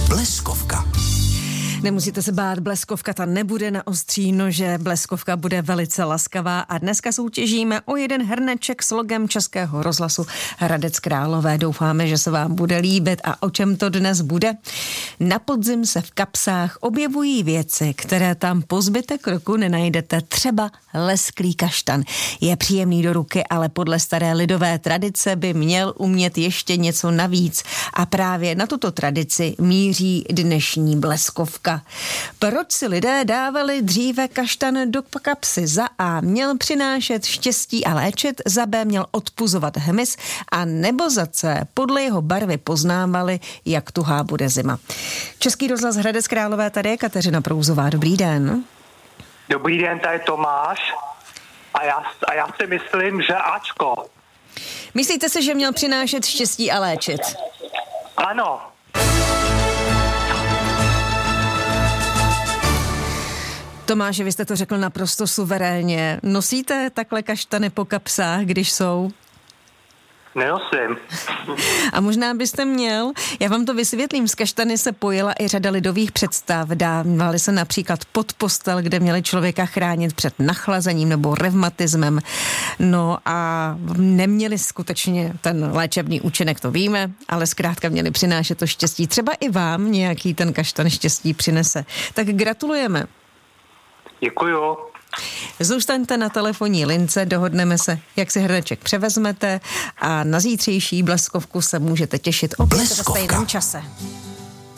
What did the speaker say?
Bleskovka. Nemusíte se bát, bleskovka ta nebude na ostří nože, bleskovka bude velice laskavá a dneska soutěžíme o jeden hrneček s logem Českého rozhlasu Hradec Králové. Doufáme, že se vám bude líbit. A o čem to dnes bude? Na podzim se v kapsách objevují věci, které tam po zbytek roku nenajdete. Třeba lesklý kaštan. Je příjemný do ruky, ale podle staré lidové tradice by měl umět ještě něco navíc. A právě na tuto tradici míří dnešní bleskovka. Proč si lidé dávali dříve kaštan do kapsy? Za A měl přinášet štěstí a léčit, za B měl odpuzovat hmyz a nebo za C podle jeho barvy poznávali, jak tuhá bude zima. Český rozhlas Hradec Králové, tady je Kateřina Prouzová. Dobrý den. Dobrý den, tady je Tomáš a já si myslím, že Ačko. Myslíte si, že měl přinášet štěstí a léčit? Ano. Tomáši, vy jste to řekl naprosto suverénně. Nosíte takhle kaštany po kapsách, když jsou? Nenosím. A možná byste měl. Já vám to vysvětlím. Z kaštany se pojila i řada lidových představ. Dávaly se například pod postel, kde měli člověka chránit před nachlazením nebo revmatismem. No a neměli skutečně ten léčebný účinek, to víme, ale zkrátka měli přinášet to štěstí. Třeba i vám nějaký ten kaštan štěstí přinese. Tak gratulujeme. Děkuju. Zůstaňte na telefonní lince, dohodneme se, jak si hrneček převezmete a na zítřejší bleskovku se můžete těšit opět ve stejném čase.